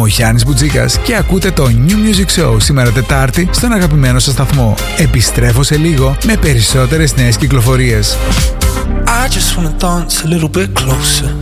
ο Γιάννης Μπουτζίκας και ακούτε το New Music Show σήμερα Τετάρτη στον αγαπημένο σας σταθμό. Επιστρέφω σε λίγο με περισσότερες νέες κυκλοφορίες. I just wanna dance a little bit closer.